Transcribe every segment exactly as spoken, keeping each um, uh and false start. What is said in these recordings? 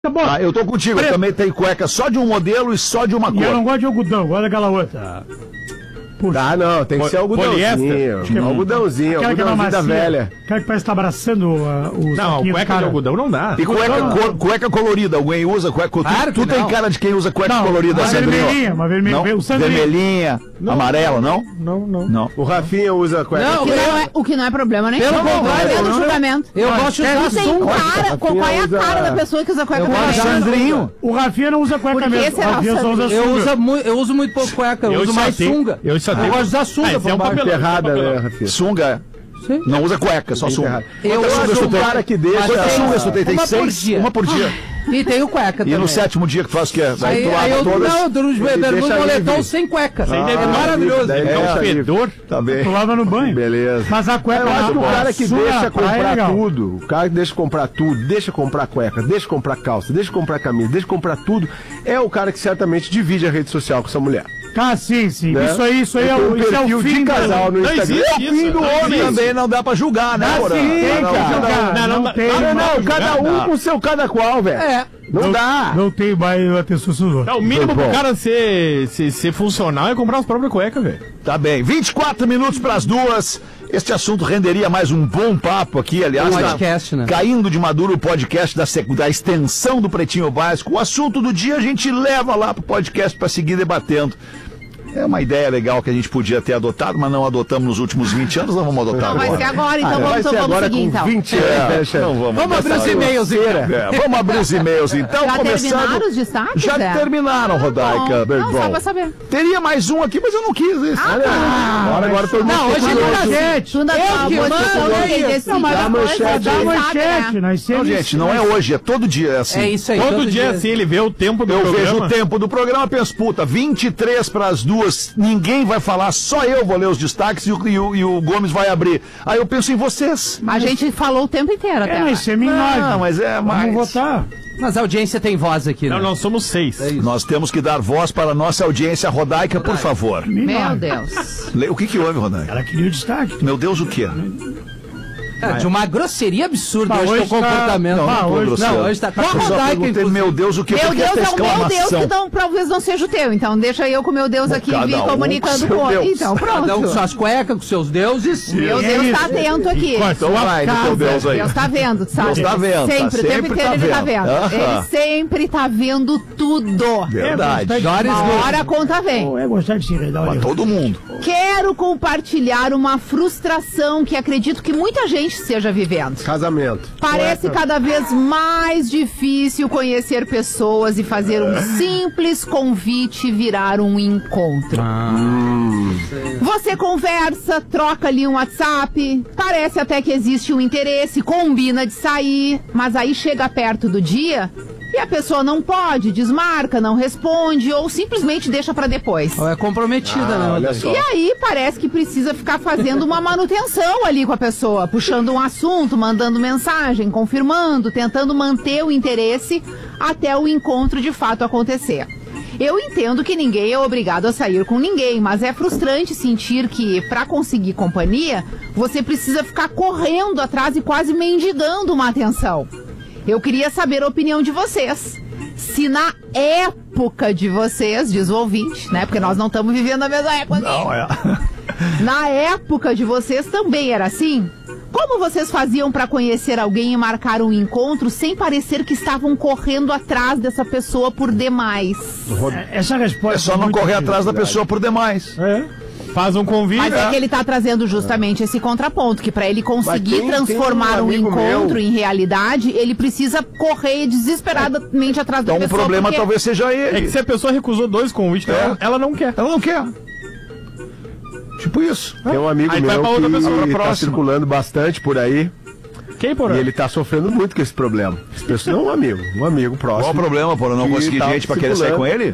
Ah, eu tô contigo, eu também tenho cueca só de um modelo e só de uma cor. E eu não gosto de algodão, gosto daquela outra. Puxa. Ah, não, tem que ser algodãozinho. Algodãozinho, algodãozinho da velha. Cara que parece que tá abraçando uh, o Não, cueca de algodão não dá. E cueca, cor, cueca colorida, alguém usa cueca colorida? Claro tu tu tem cara de quem usa cueca não, colorida, uma Sandrinho? Vermelhinha, uma vermelhinha, não? Vermelhinha, não, amarela, não? Não, não? Não. O Rafinha usa cueca. Não, o, que não é, o que não é problema, né? Pelo contrário, do julgamento. Eu gosto de usar sunga. Cara, qual é a cara da pessoa que usa cueca vermelha? Sandrinho. O Rafinha não usa cueca mesmo. O Rafinha só usa sunga. Eu uso muito, eu uso muito pouco cueca, eu, eu uso mais tenho, sunga. Eu só tenho. Eu gosto de usar sunga, ah, é um papelão, errada, né, Rafinha? Sunga. Sim. Não usa cueca, só sunga. Eu acho um cara que deixa. Quantas sungas tu tem? Tem seis? Uma por dia. E tem o cueca também. E no sétimo dia que tu faz o quê? Aí, aí, aí eu, todas, não, eu durmo de bermuda e moletom sem cueca. Ah, é maravilhoso. É um fedor. Tá bem. Tu lava no banho. Beleza. Mas a cueca... Eu acho que o cara que deixa comprar é tudo, o cara que deixa comprar tudo, deixa comprar cueca, deixa comprar calça, deixa comprar camisa, deixa comprar tudo, é o cara que certamente divide a rede social com essa mulher. Ah, sim, sim. Né? Isso aí, isso aí é um o, isso é o fim de casal do... no Instagram. É o fim do homem também, não dá pra julgar, né, Não, sim, não, cara. não, não, não tem. Não, não, cada um com o seu cada qual, velho. É. Não, não dá. Não tem mais atenção sobre. É, o mínimo pro cara ser, ser, ser funcional é comprar as próprias cuecas, velho. Tá bem. vinte e quatro minutos pras duas. Este assunto renderia mais um bom papo aqui, aliás. Um podcast, né? Caindo de maduro o podcast da, da extensão do Pretinho Básico. O assunto do dia a gente leva lá pro podcast pra seguir debatendo. É uma ideia legal que a gente podia ter adotado, mas não adotamos nos últimos vinte anos, não vamos adotar não, agora. Vai ser agora, então ah, vamos, vai ser vamos agora seguir, com então. vinte anos. É, não vamos vamos abrir os e-mails, é, Vamos abrir os e-mails, então. Já começando... terminaram os destaques? Já é? terminaram, Rodaica. Bom, não, só pra saber. Teria mais um aqui, mas eu não quis isso. Ah, Olha, tá. agora, agora todo mundo... Não, hoje é manchete. Tu ainda tá uma posição que decide Não, mas as dá coisas, manchete, dá sabe, manchete. né? Nós Não, gente, não é hoje, é todo dia assim. É isso aí. Todo, todo dia dia assim, ele vê o tempo do Eu programa. vejo o tempo do programa, penso, puta, vinte e três para as duas, ninguém vai falar, só eu vou ler os destaques e o, e o, e o Gomes vai abrir. Aí eu penso em vocês. A gente falou o tempo inteiro até. É, mas isso é minório. Não, mas é mais... Vamos votar. Mas a audiência tem voz aqui, né? Não, nós somos seis. É Nós temos que dar voz para a nossa audiência. Rodaica, por favor. Meu Deus. Le- O que que houve, Rodaica? Ela queria o destaque. Meu Deus, o quê? É, de uma grosseria absurda Bah, hoje hoje teu comportamento. tá- Não, Ah, não tô hoje- grosseiro. não, hoje tá- com a Eu só Rodaica, perguntei, inclusive. meu Deus, o que? Meu Porque Deus essa é o meu Deus exclamação. que não, talvez não seja o teu. Então deixa eu com o meu Deus aqui Cada vir um comunicando com com o seu outro. Deus. Então Cada um com pronto. suas cuecas, com seus deuses. Meu É Deus isso. tá atento aqui. Então vai, do teu Deus aí. Deus tá vendo, sabe? Deus tá vendo, tá Sempre, o tempo sempre inteiro tá ele tá vendo. vendo. Aham. Ele sempre tá vendo tudo. Verdade. Uma hora a conta vem. Pô, é gostar de se enredar. Pra olha. todo mundo. Quero compartilhar uma frustração que acredito que muita gente esteja vivendo. Casamento. Parece cada vez mais difícil conhecer pessoas e fazer um simples convite virar um encontro. Você conversa, troca ali um WhatsApp, parece até que existe um interesse, combina de sair, mas aí chega perto do dia e a pessoa não pode, desmarca, não responde ou simplesmente deixa pra depois. Ou é comprometida, né? Olha só. E aí parece que precisa ficar fazendo uma manutenção ali com a pessoa, puxando um assunto, mandando mensagem, confirmando, tentando manter o interesse até o encontro de fato acontecer. Eu entendo que ninguém é obrigado a sair com ninguém, mas é frustrante sentir que, para conseguir companhia, você precisa ficar correndo atrás e quase mendigando uma atenção. Eu queria saber a opinião de vocês. Se na época de vocês, diz o ouvinte, né? Porque nós não estamos vivendo a mesma época. Não, é. Na época de vocês também era assim? Como vocês faziam para conhecer alguém e marcar um encontro sem parecer que estavam correndo atrás dessa pessoa por demais? É, essa resposta É só não muito correr difícil. atrás da pessoa por demais. É. Faz um convite. Mas é que ele tá trazendo justamente esse contraponto, que para ele conseguir tem- transformar tem um um amigo encontro meu- em realidade, ele precisa correr desesperadamente atrás da Então o pessoa. problema porque... talvez seja ele. É que se a pessoa recusou dois convites, É. ela, ela não quer. Ela não quer. Tipo isso. Tem um amigo Aí vai meu pra outra pessoa, pra que tá próxima. circulando bastante por aí Quem, porra? e ele tá sofrendo muito com esse problema. Essa pessoa não é um amigo, um amigo Qual próximo. o problema, por não Que conseguir tá gente pra querer sair com circulando. ele?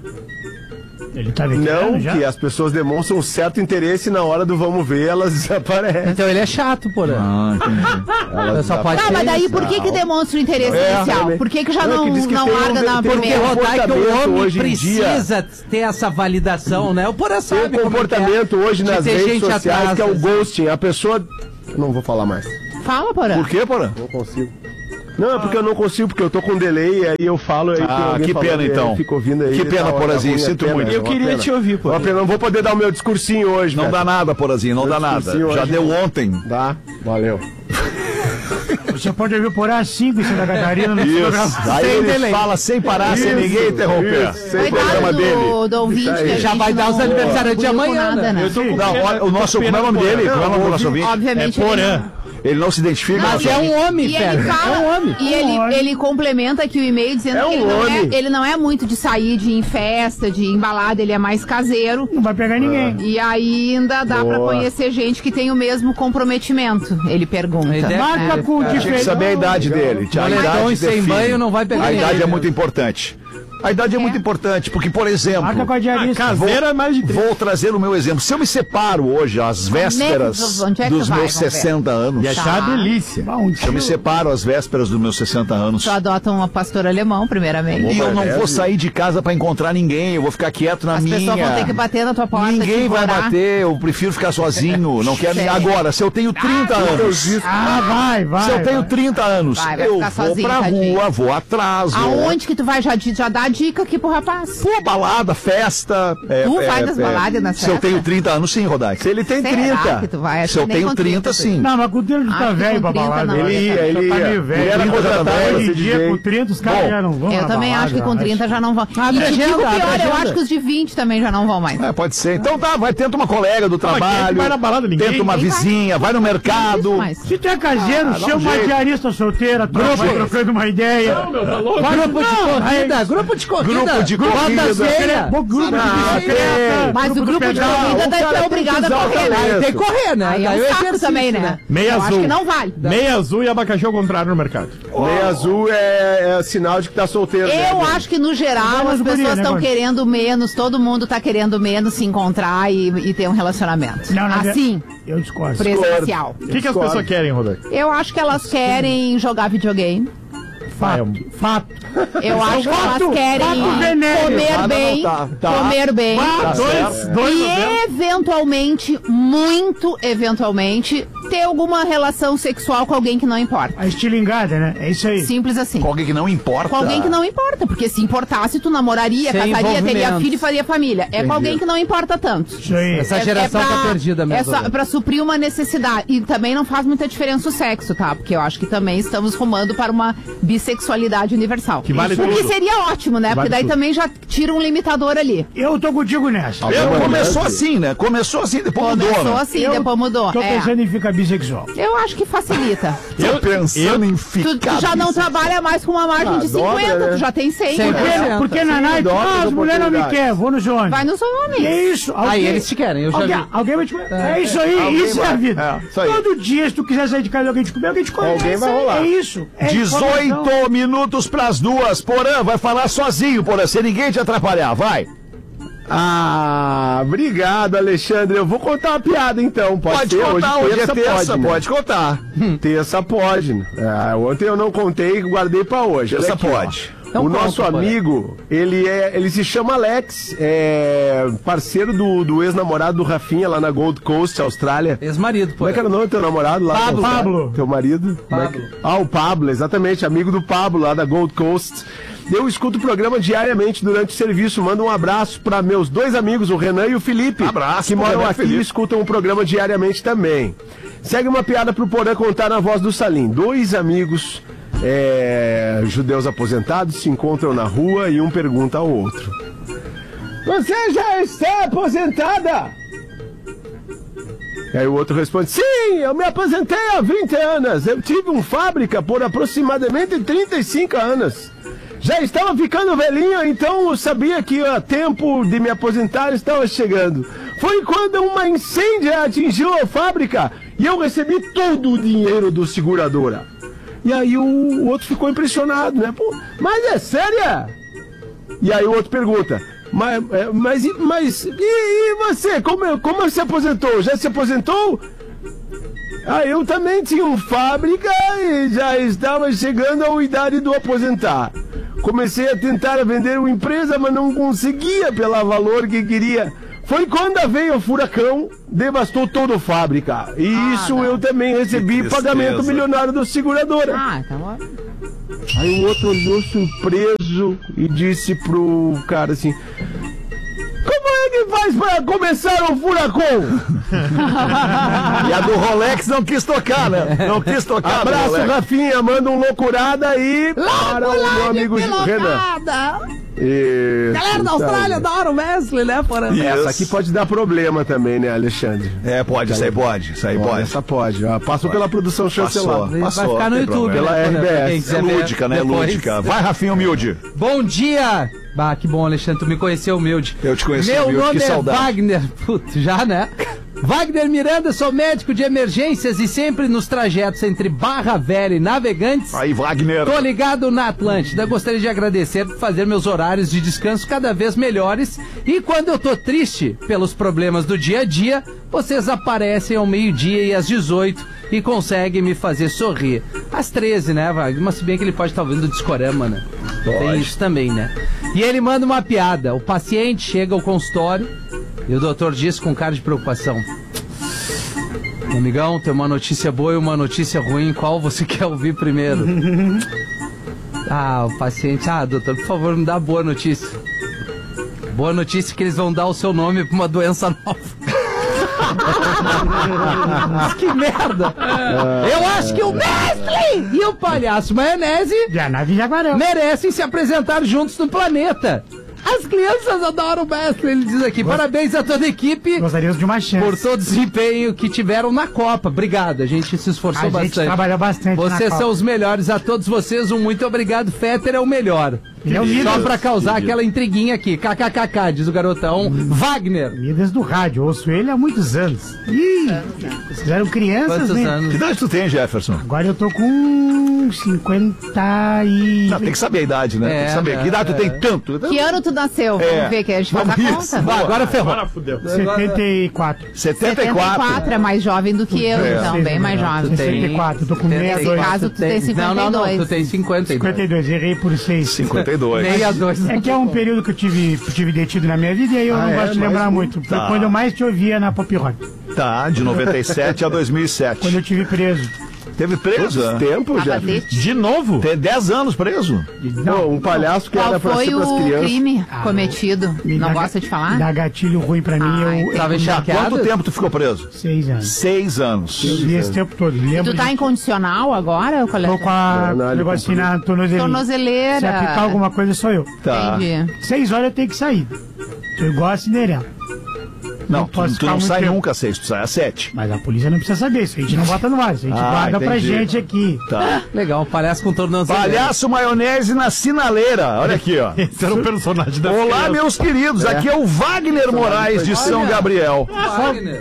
Ele tá veterano Não, já? que as pessoas demonstram um certo interesse e na hora do vamos ver elas desaparecem. Então ele é chato, porra. Ah, entendi. Elas Só pode Ah, ser mas daí isso. por que que demonstra o interesse É, inicial? também. Por que que já Não, é não, que diz que não tem um- larga na tem um Porque, primeira? Rodaica, o comportamento homem hoje em dia- precisa ter essa validação, né? O Porã Tem sabe um como é que comportamento é, hoje de nas ter redes gente sociais atrás, que é o assim. ghosting. A pessoa... Não vou falar mais. Fala, Porã. Por quê, porra? Não consigo. Não, é porque eu não consigo, porque eu tô com delay, aí eu falo aí. Ah, que pena então. Fico ouvindo aí. Que pena, Porazinho, sinto muito. Eu queria te ouvir, pô. Não vou poder dar o meu discursinho hoje, Não velho. dá nada, Porazinho, não Meu dá nada. discursinho Já hoje deu não. ontem. Tá, valeu. Você pode ouvir por A cinco em Santa Catarina no programa. Isso. Aí Sem ele delay. fala sem parar, sem Isso, ninguém interromper. isso. Sem Coitado programa dele. do, do ouvinte, Isso aí. que a Já gente vai dar não os aniversários de cobriu com amanhã, nada, né? Eu tô com Não, pena- olha, o nosso, como é pena o nome do dele? Porã. Como é o nome do nosso ouvinte? Obviamente. É ele Porã. não- Ele não se identifica, Não, mas e é ele- um homem, e Fera. ele fala, É um homem. E ele, Um homem. ele complementa aqui o e-mail dizendo É que ele um não, é, homem. ele não é muito de sair de ir em festa, de ir em balada, ele é mais caseiro. Não vai pegar ninguém. E ainda dá pra Boa. conhecer gente que tem o mesmo comprometimento. Ele pergunta. Ele deve- né? Marca com Tinha que tinha que diferença. saber a idade dele. A Moletom idade e sem define. banho não vai pegar A ninguém. idade é muito importante. A idade é, É. muito importante, porque, por exemplo, Marca com a Ah, diarista. caseira é mais de trinta. vou trazer o meu exemplo. Se eu me separo hoje, às vésperas Onde é que tu dos vai, meus vamos ver? sessenta anos, E achar Tá. uma delícia. Ah, um se eu me tio. separo às vésperas dos meus sessenta anos, Tu adota um pastor alemão, primeiramente. e eu não Parece. vou sair de casa pra encontrar ninguém, eu vou ficar quieto na As minha. pessoas vão ter que bater na tua porta. Ninguém te vai implorar. bater, eu prefiro ficar sozinho, não quero. Sério? Agora, se eu tenho trinta anos, Ah, vai, vai. se eu tenho vai. trinta anos, Vai, vai eu ficar vou sozinho, pra tadinho. rua, vou atrás, vou. Aonde que tu vai? Já, di- já dá a dica aqui pro rapaz. Pô, balada, festa. é, Tu é, vai nas é, baladas e nas Se eu festas? tenho trinta anos, sim, Rodaica. Se ele tem Será trinta. que tu vai? Acho Se eu que nem tenho com trinta, sim. Não, mas com trinta tu Acho tá que velho com pra trinta balada. não. Ele ia, Já ele tá ia. meio velho. Ele era trinta contratado já tá- pra Hoje ser em dia, D J. com trinta, os caras Bom, já não vão Eu na também balada, acho que com acho. trinta já não vão. Abre E te agenda, digo abre pior, eu agenda. acho que os de vinte também já não vão mais. É, pode ser. Então tá, vai, tenta uma colega do quem é que trabalho. vai na balada? Ninguém? Tenta uma Ninguém vai. vizinha, vai no mercado. Mas- Se tu é caseiro, Ah, dá um chama uma jeito. diarista solteira, tu vai trocando uma ideia. Não, meu, tá louco? Grupo de Não, corrida, aí- grupo de corrida. Grupo de Bota corrida. ceia. Bom, grupo de Ah, bicicleta. Mas o grupo de pedal. corrida o deve cara ser tem obrigado a que usar o correr, né? talento. Tem que correr, né? Aí é Daí um o saco exercício, também, né? Meia eu azul. acho que não vale. Meia azul e abacaxi ao contrário no mercado. Meia azul é, é sinal de que tá solteiro. né, Eu velho? acho que, no geral, Vamos, as guria, pessoas né, estão Gordo? querendo menos, todo mundo tá querendo menos se encontrar e, e ter um relacionamento. Não, não, Assim, Eu discordo. presencial. O que, que as pessoas querem, Rodaica? Eu acho que elas querem jogar videogame. Fato. Fato. Eu acho que elas Fato, querem fato venéreo. comer Ah, não, bem, tá, tá. comer bem. Ah, dois, dois E a zero. eventualmente, muito eventualmente, ter alguma relação sexual com alguém que não importa. A estilingada, né? É isso aí. Simples assim. Com alguém que não importa. Com alguém que não importa, porque se importasse, tu namoraria, Sem casaria, teria envolvimento. filho e faria família. É com alguém que não importa tanto. Isso aí. Essa geração tá perdida mesmo. É só pra suprir uma necessidade. E também não faz muita diferença o sexo, tá? Porque eu acho que também estamos rumando para uma bissexualidade universal. Que vale o que tudo. seria ótimo, né? Porque daí tudo. também já tira um limitador ali. Eu tô contigo nessa. Eu, começou assim, né? Começou assim, depois mudou, Começou né? assim, Eu depois mudou. Tô É. pensando em ficar bissexual. Eu acho que facilita. Tô pensando em Tu, ficar. tu já não bissexual. trabalha mais com uma margem Ah, de dobra, cinquenta, né? tu já tem cem. Cem né? por cento. Porque na night, dobra ah, as as mulheres não me oportunidades. querem, vou nos homens. Vai nos homens. E é isso. Aí alguém- eles te querem, eu já alguém, vi. alguém vai te comer. É, isso aí, Alguém isso é vai. a vida. É, isso aí. Todo dia, se tu quiser sair de casa e alguém te comer, alguém te come. Alguém é vai isso aí, rolar. É isso. É informação. dezoito minutos pras duas. Porã vai falar sozinho, Porã, sem ninguém te atrapalhar. Vai. Ah, obrigado, Alexandre. Eu vou contar uma piada então. Pode, Pode ser? contar, hoje, é terça, pode, né? pode contar. Terça pode. né? É, ontem eu não contei e guardei pra hoje. Olha Terça aqui, ó. pode. Então o conta, nosso Porã. amigo, ele, é, ele se chama Alex, é parceiro do, do ex-namorado do Rafinha lá na Gold Coast, Austrália. Ex-marido, pô. Como é que era o nome do teu namorado lá? Pablo. na Austrália? Pablo. Teu marido? Como é que- Ah, o Pablo, exatamente, amigo do Pablo lá da Gold Coast. Eu escuto o programa diariamente durante o serviço. Manda um abraço para meus dois amigos, o Renan e o Felipe. Abraço que pro moram Renan e aqui e Felipe. escutam o programa diariamente também. Segue uma piada pro Porã contar na voz do Salim. Dois amigos é, judeus aposentados se encontram na rua e um pergunta ao outro: Você já está aposentada? E aí o outro responde: Sim, eu me aposentei há vinte anos. Eu tive uma fábrica por aproximadamente trinta e cinco anos. Já estava ficando velhinho, então eu sabia que o tempo de me aposentar estava chegando. Foi quando uma incêndio atingiu a fábrica e eu recebi todo o dinheiro do seguradora. E aí o, o outro ficou impressionado, né? Pô, mas é sério? E aí o outro pergunta: Mas, é, mas, e- mas e, e você? Como, como se aposentou? Já se aposentou? Ah, eu também tinha uma fábrica e já estava chegando à idade do aposentar. Comecei a tentar vender uma empresa, mas não conseguia pelo valor que queria. Foi quando veio o furacão, devastou toda a fábrica. E Ah, isso não. eu também recebi Que pagamento tristeza. milionário da seguradora. Ah, então... ó. Aí o outro olhou surpreso e disse pro cara assim: como é que faz pra começar um furacão? E a do Rolex não quis tocar, né? Não quis tocar. a do Abraço, Rolex. Rafinha, manda um loucurada aí para o meu amigo Renan. Isso, Galera da Austrália, então. adoram o Wesley, né, Porã? Essa aqui pode dar problema também, né, Alexandre? É, pode, isso aí pode. Isso aí pode. Essa pode, ó. Passou pela produção chancelada. Vai Passou, ficar no tem YouTube, problema. Pela né, Porã? R B S. Pra quem É quiser ver lúdica, né? depois. Lúdica. Vai, Rafinha Humilde. Bom dia! Bah, que bom, Alexandre, tu me conheceu humilde. Eu te conheci Meu humilde, nome que é saudade. Wagner. Putz, já, né? Wagner Miranda, sou médico de emergências e sempre nos trajetos entre Barra Velha e Navegantes. Aí, Wagner. Tô ligado na Atlântida. Gostaria de agradecer por fazer meus horários de descanso cada vez melhores. E quando eu tô triste pelos problemas do dia a dia, vocês aparecem ao meio-dia e às dezoito e conseguem me fazer sorrir. Às treze, né, Wagner? Mas se bem que ele pode estar ouvindo o Discorama, né? Tem isso também, né? E ele manda uma piada. O paciente chega ao consultório e o doutor diz com cara de preocupação: meu amigão, tem uma notícia boa e uma notícia ruim. Qual você quer ouvir primeiro? Ah, o paciente... Ah, doutor, por favor, me dá a boa notícia. Boa notícia que eles vão dar o seu nome pra uma doença nova. Que merda! Eu acho que o Mestre e o Palhaço Maionese Já na Jaguarão. merecem se apresentar juntos no planeta. As crianças adoram o Mestre, ele diz aqui. Parabéns a toda a equipe Gostaríamos de uma chance. por todo o desempenho que tiveram na Copa. Obrigado, a gente se esforçou A gente bastante. trabalhou bastante na Vocês Copa. são os melhores, a todos vocês um muito obrigado. Fetter é o melhor. Ele é o Só Midas. pra causar aquela intriguinha aqui. KKKK, diz o garotão. Wagner. Midas do rádio, ouço ele há muitos anos. Ih, vocês eram crianças, Quantos né? Que anos? idade tu tem, Jefferson? Agora eu tô com cinquenta e... Não, tem que saber a idade, né? É, tem que saber. né? Que idade tu tem tanto? Que ano tu nasceu? É. Vamos ver que a gente faz a Vamos conta. isso. Vai, agora ferrou. setenta e quatro. setenta e quatro. setenta e quatro é mais jovem do que eu, É. então, bem mais jovem. sessenta e quatro, eu tô com Tem- sessenta e dois. Nesse caso, tu tem cinquenta e dois. Não, não, não, tu tem cinquenta e dois. cinquenta e dois, errei por seis. cinquenta e dois. sessenta e dois. É que é um período que eu tive, tive detido na minha vida e aí eu Ah, não é? gosto de Mais lembrar um. muito. Foi Tá. quando eu mais te ouvia na Pop Rock. Tá, de noventa e sete a dois mil e Quando sete. eu tive preso. Teve preso? Quanto é? tempo, Tava Jefferson? detido. De novo? Tem dez anos preso. Não, um palhaço que Qual era pra foi ser pras o crianças. crime cometido? Me Não dá gosta ga- de falar? Dá gatilho ruim pra mim, Ai, eu, eu Tava Há encharqueado? quanto tempo tu ficou preso? seis anos. Seis anos. Eu vi esse tempo todo. E Lembro tu tá de- em condicional agora, Tô colega? com a Não, não, ele negócio assim na tornozeleira. Tornozeleira. Se aplicar alguma coisa, sou eu. Tá. Entendi. Seis horas eu tenho que sair. Eu igual a Cinderela. Não, Não tu, posso tu ficar não muito sai tempo. nunca às seis, tu sai às sete. Mas a polícia não precisa saber isso. A gente não bota no ar. Isso a gente Ah, guarda pra entendi. gente aqui. Tá. Legal, palhaço com tornozeleira. Palhaço Maionese na sinaleira. Olha aqui, ó. Esse era o personagem da Olá, criança. meus queridos. Aqui é o Wagner Moraes de São Gabriel. Wagner.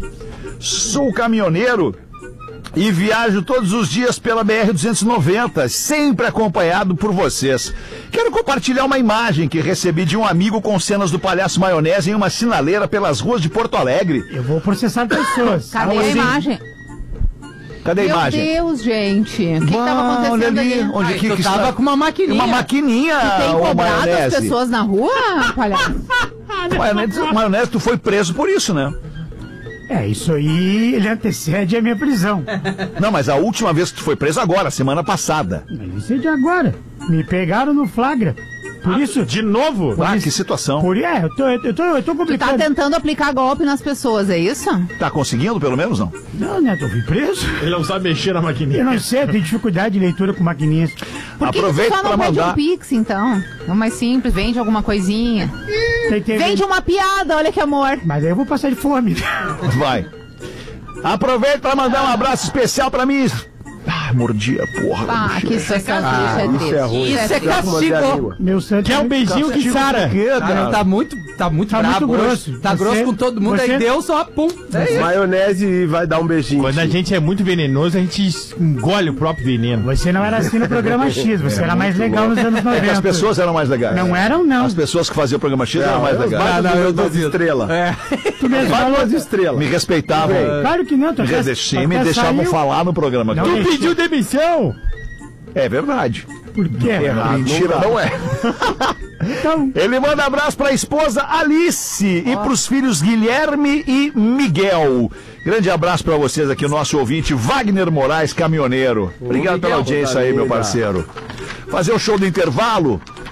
Sou caminhoneiro e viajo todos os dias pela B R duzentos e noventa, sempre acompanhado por vocês. Quero compartilhar uma imagem que recebi de um amigo com cenas do Palhaço Maionese em uma sinaleira pelas ruas de Porto Alegre. Eu vou processar pessoas. Cadê Como a assim? imagem? Cadê a Meu imagem? Deus, gente. O que, que tava Uau, acontecendo olha ali, ali? onde Ai, que, tu que tava está- com uma maquininha. Uma maquininha, Tem ô cobrado as Maionese. pessoas na rua, palhaço? Maionese, Maionese, tu foi preso por isso, né? É, isso aí, ele antecede a minha prisão. Não, mas a última vez que tu foi preso agora, semana passada. Mas isso é de agora. Me pegaram no flagra. Por isso... De novo? Ah, isso- que situação. Por, é, eu tô, eu tô, eu tô Tu tá complicado. tentando aplicar golpe nas pessoas, é isso? Tá conseguindo, pelo menos, não? Não, né, eu fui preso. Ele não sabe mexer na Eu maquininha. não sei, eu tenho dificuldade de leitura com maquininhas. Por que, que tu Aproveita só pra não pede mandar. um pix, então? É o mais simples, vende alguma coisinha. Tentei- Vende uma piada, olha que amor. Mas aí eu vou passar de fome. Vai. Aproveita pra mandar um abraço especial pra mim. Ah, mordia, porra. Ah, que situação Ah, triste, isso é ruim. Isso é triste. castigo. Meu santo... Quer um beijinho que sara? Cara, tá muito, tá muito Tá brabo muito hoje. grosso. Tá Você- grosso com todo mundo, você- aí deu só pum. É isso. Maionese vai dar um beijinho. Quando a gente é muito venenoso, a gente engole o próprio veneno. Você não era assim no programa X, você era mais legal nos anos É noventa. que as pessoas eram mais legais. Não eram, não. As pessoas que faziam o programa X eram mais Os legais. baita não, eu do- das duvido. estrelas. É. Tu mesmo falou. Duas estrelas. Me respeitavam. Claro que não, tu Me até- deixei, tu me até deixavam saiu. falar no programa. Não, cara. Tu pediu demissão? É verdade. Por quê? Errado. Mentira, não é. Então, Ele manda abraço pra esposa Alice e pros filhos Guilherme e Miguel. Grande abraço pra vocês aqui, o nosso ouvinte Wagner Moraes, caminhoneiro. Obrigado pela audiência aí, meu parceiro. Fazer o show do intervalo.